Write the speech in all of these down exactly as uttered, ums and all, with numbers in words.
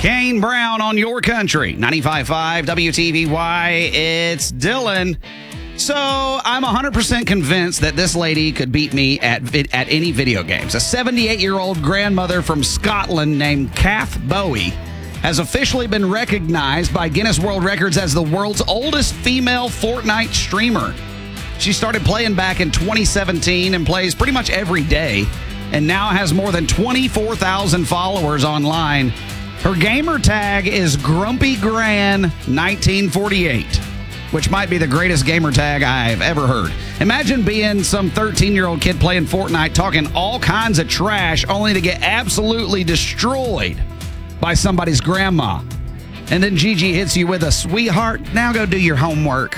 Kane Brown on your country. ninety-five point five W T V Y. It's Dylan. So I'm one hundred percent convinced that this lady could beat me at vid- at any video games. A seventy-eight-year-old grandmother from Scotland named Kath Bowie has officially been recognized by Guinness World Records as the world's oldest female Fortnite streamer. She started playing back in twenty seventeen and plays pretty much every day, and now has more than twenty-four thousand followers online. Her gamer tag is Grumpy Gran nineteen forty-eight. Which might be the greatest gamer tag I've ever heard. Imagine being some thirteen-year-old kid playing Fortnite, talking all kinds of trash, only to get absolutely destroyed by somebody's grandma. And then Gigi hits you with a, sweetheart, now go do your homework.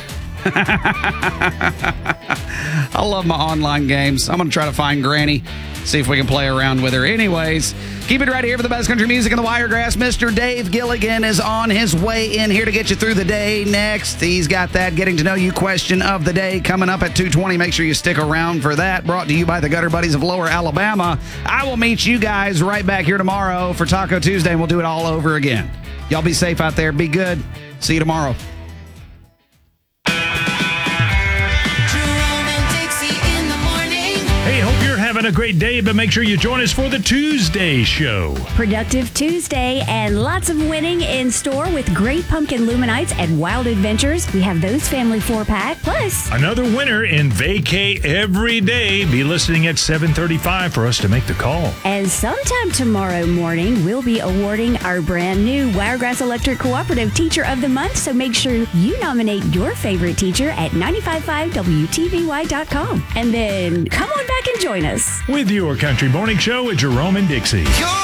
I love my online games. I'm going to try to find Granny, see if we can play around with her. Anyways, keep it right here for the best country music in the Wiregrass. Mister Dave Gilligan is on his way in here to get you through the day. Next, he's got that getting to know you question of the day coming up at two twenty. Make sure you stick around for that. Brought to you by the Gutter Buddies of Lower Alabama. I will meet you guys right back here tomorrow for Taco Tuesday, and we'll do it all over again. Y'all be safe out there. Be good. See you tomorrow. Hey, hope you're having a great day, but make sure you join us for the Tuesday show. Productive Tuesday and lots of winning in store with Great Pumpkin Luminites and Wild Adventures. We have those family four-pack. Plus, another winner in Vacay every day. Be listening at seven thirty-five for us to make the call. And sometime tomorrow morning, we'll be awarding our brand new Wiregrass Electric Cooperative Teacher of the Month. So make sure you nominate your favorite teacher at nine five five W T V Y dot com. And then come on back and join us. With your Country Morning Show with Jerome and Dixie. You're